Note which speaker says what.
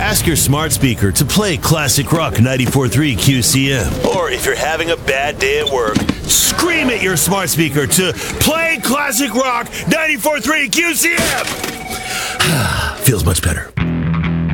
Speaker 1: Ask your smart speaker to play Classic Rock 94.3 QCM. Or if you're having a bad day at work, scream at your smart speaker to play Classic Rock 94.3 QCM. Feels much better.